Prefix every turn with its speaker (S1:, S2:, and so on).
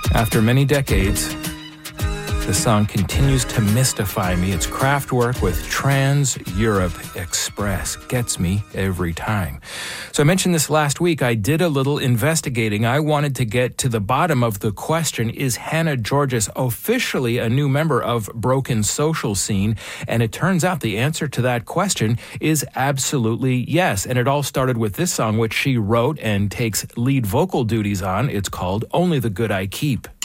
S1: After many decades, the song continues to mystify me. Its Kraftwerk with Trans-Europe Express gets me every time. So I mentioned this last week. I did a little investigating. I wanted to get to the bottom of the question, is Hannah Georgas officially a new member of Broken Social Scene? And it turns out the answer to that question is absolutely yes. And it all started with this song, which she wrote and takes lead vocal duties on. It's called Only the Good I Keep.